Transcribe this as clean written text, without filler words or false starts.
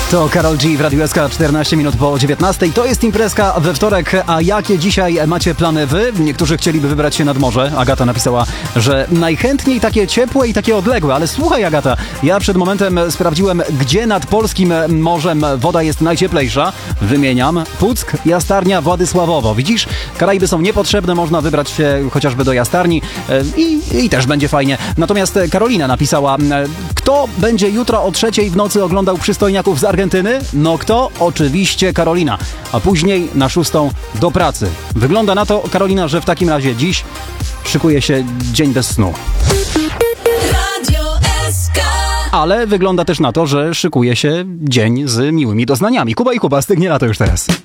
To Karol G w Radiu SK, 14 minut po 19. To jest imprezka we wtorek, a jakie dzisiaj macie plany wy? Niektórzy chcieliby wybrać się nad morze. Agata napisała, że najchętniej takie ciepłe i takie odległe. Ale słuchaj, Agata, ja przed momentem sprawdziłem, gdzie nad polskim morzem woda jest najcieplejsza. Wymieniam: Puck, Jastarnia, Władysławowo. Widzisz? Karaiby są niepotrzebne, można wybrać się chociażby do Jastarni i też będzie fajnie. Natomiast Karolina napisała: kto będzie jutro o 3:00 w nocy oglądał przystojniaków z Argentyny? No kto? Oczywiście Karolina. A później na 6:00 do pracy. Wygląda na to, Karolina, że w takim razie dziś szykuje się dzień bez snu. Radio SK. Ale wygląda też na to, że szykuje się dzień z miłymi doznaniami. Kuba i Kuba, stygnie lato już teraz.